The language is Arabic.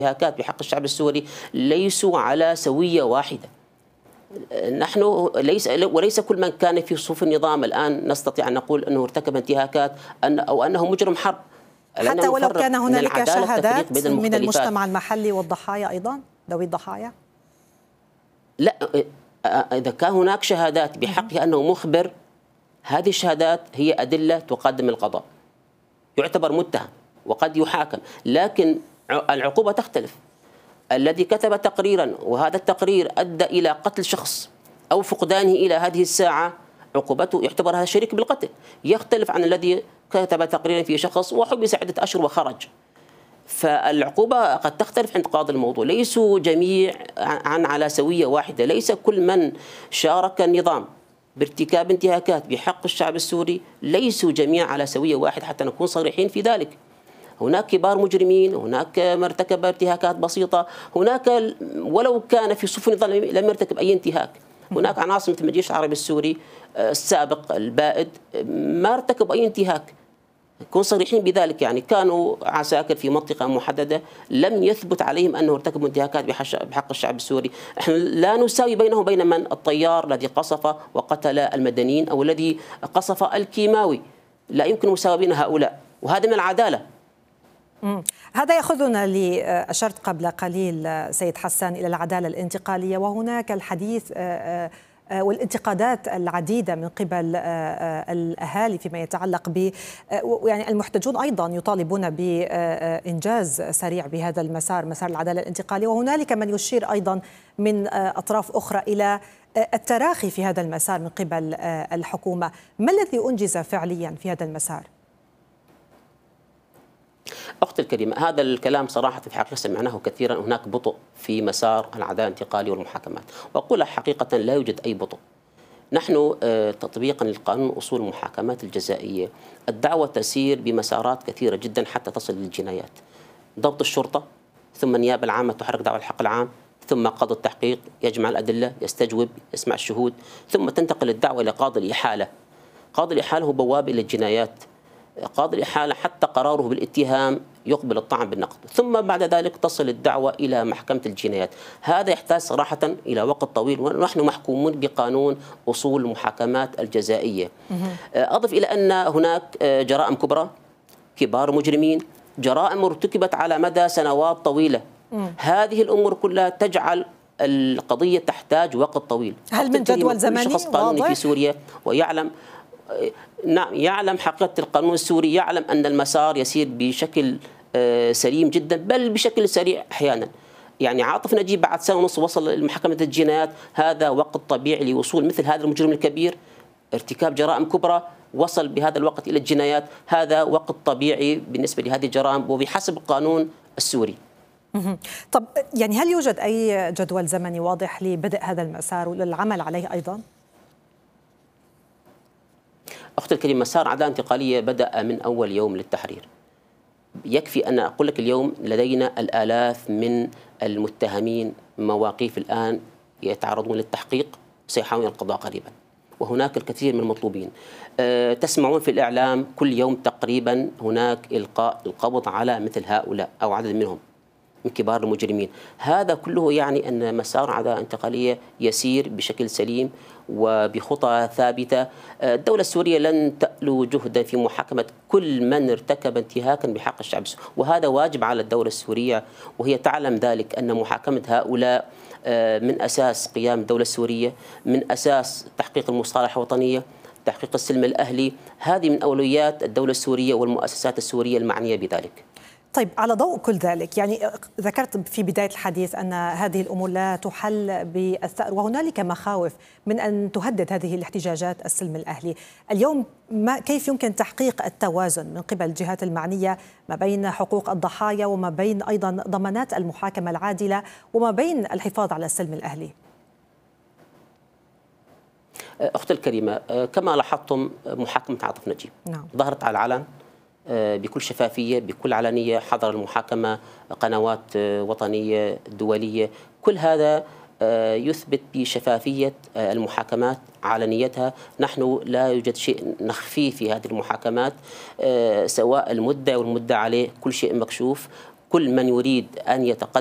انتهاكات بحق الشعب السوري ليسوا على سوية واحدة. نحن وليس كل من كان في صفوف النظام الآن نستطيع أن نقول أنه ارتكب انتهاكات أو أنه مجرم حرب، حتى ولو كان هنالك شهادات من المجتمع المحلي والضحايا أيضا ذوي الضحايا. لا، إذا كان هناك شهادات بحقه أنه مخبر، هذه الشهادات هي أدلة تقدم القضاء، يعتبر متهم وقد يحاكم، لكن العقوبة تختلف. الذي كتب تقريرا وهذا التقرير أدى إلى قتل شخص أو فقدانه إلى هذه الساعة، عقوبته يعتبر هذا شريك بالقتل، يختلف عن الذي كتب تقريرا في شخص وحبس عدة أشهر وخرج. فالعقوبة قد تختلف عند قاضي الموضوع، ليسوا جميع على سوية واحدة، ليس كل من شارك النظام بارتكاب انتهاكات بحق الشعب السوري ليسوا جميعا على سوية واحدة، حتى نكون صريحين في ذلك. هناك كبار مجرمين، هناك من ارتكب ارتهاكات بسيطة، هناك ولو كان في صفوف النظام لم يرتكب أي انتهاك. هناك عناصر مثل الجيش العربي السوري السابق البائد ما ارتكب أي انتهاك، نكون صريحين بذلك. يعني كانوا عساكر في منطقة محددة لم يثبت عليهم أنه ارتكبوا انتهاكات بحق الشعب السوري. احنا لا نساوي بينه وبين من الطيار الذي قصف وقتل المدنيين أو الذي قصف الكيماوي، لا يمكن مساواة بين هؤلاء، وهذا من العدالة. هذا يأخذنا أشرت قبل قليل سيد حسان إلى العدالة الانتقالية، وهناك الحديث والانتقادات العديدة من قبل الأهالي فيما يتعلق ب يعني المحتجون أيضا يطالبون بإنجاز سريع بهذا المسار، مسار العدالة الانتقالية، وهنالك من يشير أيضا من أطراف أخرى إلى التراخي في هذا المسار من قبل الحكومة. ما الذي أنجز فعليا في هذا المسار؟ أختي الكريمة، هذا الكلام صراحة في الحقيقة سمعناه كثيرا، هناك بطء في مسار العدالة الانتقالية والمحاكمات، وأقول حقيقة لا يوجد أي بطء. نحن تطبيقا للقانون أصول المحاكمات الجزائية الدعوة تسير بمسارات كثيرة جدا حتى تصل للجنايات. ضبط الشرطة، ثم النيابة العامة تحرك دعوى الحق العام، ثم قاضي التحقيق يجمع الأدلة، يستجوب، يسمع الشهود، ثم تنتقل الدعوة إلى قاضي الإحالة. قاضي الإحالة هو بواب إلى الجنايات. قاضي الإحالة حتى قراره بالاتهام يقبل الطعن بالنقد، ثم بعد ذلك تصل الدعوة إلى محكمة الجنايات. هذا يحتاج صراحة إلى وقت طويل، ونحن محكومون بقانون أصول المحاكمات الجزائية. أضف إلى أن هناك جرائم كبرى، كبار مجرمين، جرائم ارتكبت على مدى سنوات طويلة. هذه الأمور كلها تجعل القضية تحتاج وقت طويل. هل من جدول زمني شخص قانوني في سوريا ويعلم، نعم، يعلم حقيقة القانون السوري، يعلم أن المسار يسير بشكل سليم جدا، بل بشكل سريع أحيانا. يعني عاطف نجيب بعد سنة ونص وصل لمحكمة الجنايات، هذا وقت طبيعي لوصول مثل هذا المجرم الكبير، ارتكاب جرائم كبرى، وصل بهذا الوقت إلى الجنايات، هذا وقت طبيعي بالنسبة لهذه الجرائم وبحسب القانون السوري. طب يعني هل يوجد أي جدول زمني واضح لبدء هذا المسار وللعمل عليه أيضا؟ أختي الكريمة، مسار عدالة انتقالية بدأ من أول يوم للتحرير. يكفي أن أقول لك اليوم لدينا الآلاف من المتهمين مواقيف الآن يتعرضون للتحقيق، سيحاولون القضاء قريبا، وهناك الكثير من المطلوبين. تسمعون في الإعلام كل يوم تقريبا هناك إلقاء القبض على مثل هؤلاء أو عدد منهم من كبار المجرمين. هذا كله يعني أن مسار عدالة انتقالية يسير بشكل سليم وبخطى ثابتة. الدولة السورية لن تألو جهدا في محاكمة كل من ارتكب انتهاكا بحق الشعب السوري، وهذا واجب على الدولة السورية، وهي تعلم ذلك أن محاكمة هؤلاء من أساس قيام الدولة السورية، من أساس تحقيق المصالحة الوطنية، تحقيق السلم الأهلي. هذه من أولويات الدولة السورية والمؤسسات السورية المعنية بذلك. طيب، على ضوء كل ذلك، يعني ذكرت في بداية الحديث أن هذه الأمور لا تحل بالثأر، وهنالك مخاوف من أن تهدد هذه الاحتجاجات السلم الأهلي. اليوم كيف يمكن تحقيق التوازن من قبل الجهات المعنية ما بين حقوق الضحايا وما بين أيضا ضمانات المحاكمة العادلة وما بين الحفاظ على السلم الأهلي؟ أختي الكريمة، كما لاحظتم محاكمة عاطف نجيب ظهرت على العلن بكل شفافية، بكل علنية، حضر المحاكمة قنوات وطنية دولية، كل هذا يثبت بشفافية المحاكمات، علنيتها. نحن لا يوجد شيء نخفيه في هذه المحاكمات، سواء المدعي والمدعى عليه، كل شيء مكشوف. كل من يريد أن يتقدم